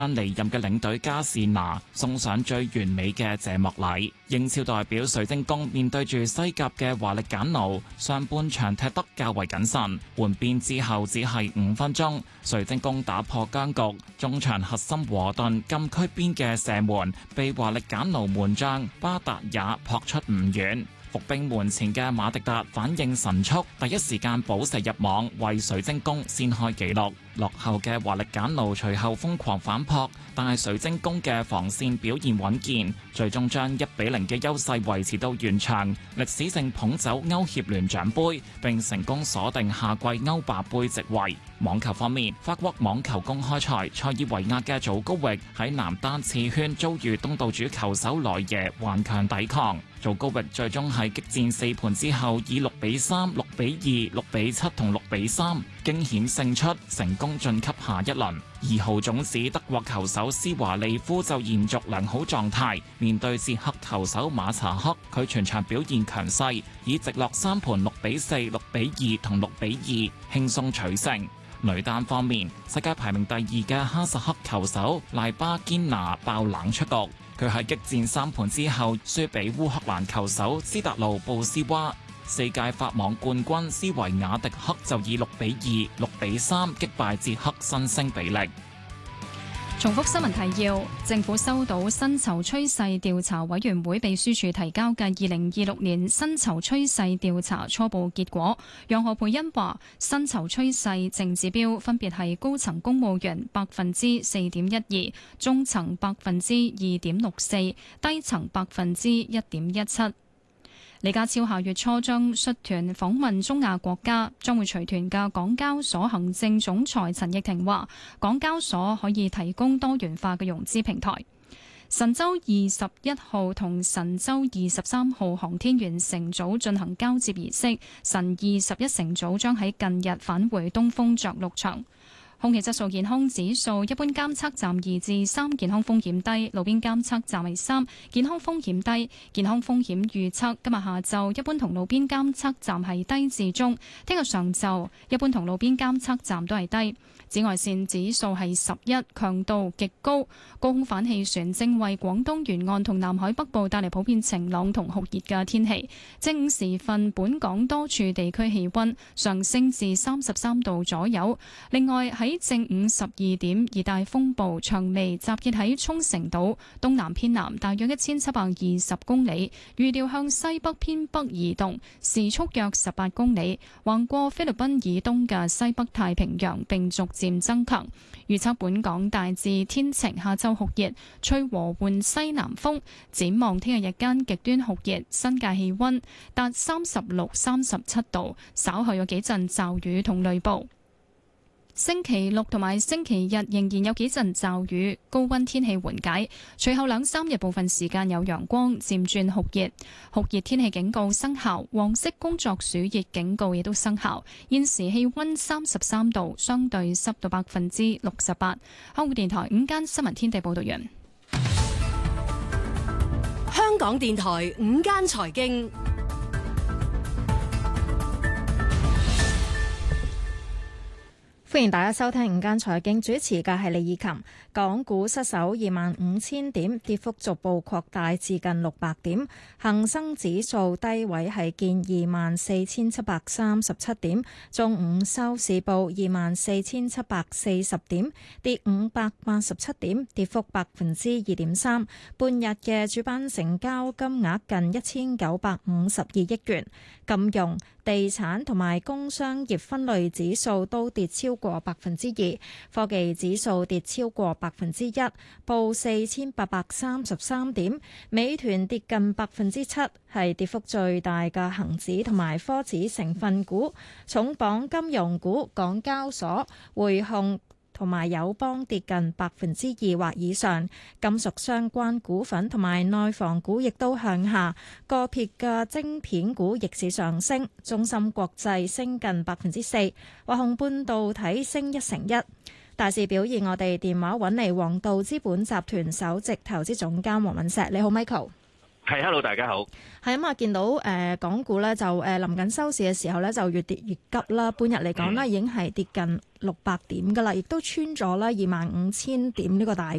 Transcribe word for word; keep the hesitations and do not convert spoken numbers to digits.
離任嘅領隊加士拿送上最完美嘅謝幕禮。英超代表水晶宮面對住西甲嘅華力簡奴，上半場踢得較為謹慎，換邊之後只係五分鐘，水晶宮打破僵局，中場核心和頓禁區邊嘅射門被華力簡奴門將巴達也撲出唔遠。伏兵門前嘅馬迪達反應神速，第一時間補射入網，為水晶宮先開紀錄。落後嘅華力簡奴隨後瘋狂反撲，但係水晶宮嘅防線表現穩健，最終將一比零嘅優勢維持到完場，歷史性捧走歐協聯獎盃，並成功鎖定下季歐霸盃席位。網球方面，法國網球公開賽，塞爾維亞嘅祖高域喺男單次圈遭遇東道主球手萊耶頑強抵抗，祖高域最終喺激戰四盤之後，以六比三、六比二、六比七同六比三驚險勝出，成功晉級下一輪。二號種子德國球手斯華利夫就延續良好狀態，面對捷克球手馬查克，佢全場表現強勢，以直落三盤六比四、六比二同六比二輕鬆取勝。女單方面，世界排名第二嘅哈薩克球手賴巴堅拿爆冷出局，佢喺激戰三盤之後輸俾烏克蘭球手斯達路布斯娃。四屆法網冠軍斯維亞迪克就以六比二、六比三擊敗捷克新星比利。 重複新聞提要：政府收到薪酬趨勢調查委員會秘書處提交嘅二零二六年薪酬趨勢調查初步結果。楊何蓓茵話，薪酬趨勢淨指標分別係高層公務員百分之四點一二，中層百分之二點六四，低層百分之一點一七。李家超下月初將率團訪問中亞國家，將會隨團嘅港交所行政總裁陳奕婷話，港交所可以提供多元化嘅融資平台。神舟二十一號同神舟二十三號航天員乘組進行交接儀式，神二十一乘組將喺近日返回東風着陸場。空氣質素健康指數，一般監測站二至三，健康風險低；路邊監測站係三，健康風險低。健康風險預測今日下晝一般同路邊監測站係低至中，聽日上晝一般同路邊監測站都係低。紫外線指數係十一，強度極高。高空反氣旋正為廣東沿岸同南海北部帶嚟普遍晴朗同酷熱嘅天氣。正午時分，本港多處地區氣溫上升至三十三度左右。另外喺正午十二點，熱帶風暴長尾集結喺沖繩島東南偏南大約一千七百二十公里，預料向西北偏北移動，時速約十八公里，橫過菲律賓以東嘅西北太平洋並逐漸增強。預測本港大致天晴，下晝酷熱，吹和緩西南風。展望聽日日間極端酷熱，新界氣溫達三十六、三十七度，稍後有幾陣驟雨同雷暴。星期六同埋星期日仍然有幾陣驟雨，高溫天氣緩解，隨後兩三日部分時間有陽光，漸轉酷熱。酷熱天氣警告生效，黃色工作暑熱警告亦都生效。現時氣溫三十三度，相對濕度百分之六十八。香港電台午間新聞天地報道完。 香港電台午間財經。 歡迎大家收聽午間財經，主持嘅係李以琴。港股失守二萬五千點，跌幅逐步擴大至近六百點。恒生指數低位係見二萬四千七百三十七點，中午收市報二萬四千七百四十點，跌五百八十七點，跌幅百分之二點三。半日嘅主板成交金額近一千九百五十二億元。金融、地產同埋工商業分類指數都跌超過百分之二，科技指數跌超過百分之一，報四千八百三十三點。美團跌近百分之七，係跌幅最大嘅恒指同埋科指成分股。重磅金融股，港交所、匯控同埋友邦跌近百分之二或以上，金屬相關股份同埋內房股亦都向下，個別嘅晶片股逆市上升，中芯國際升近百分之四，華虹半導體升一成一。大市表現，我哋電話揾嚟黃道資本集團首席投資總監黃敏石，你好 Michael。 係，hello，大家好。 係啊嘛，見到誒、呃、港股咧就誒臨緊收市嘅時候咧就越跌越急啦，半日嚟講咧已經係跌近六百點噶啦，亦都穿咗啦二萬五千點呢個大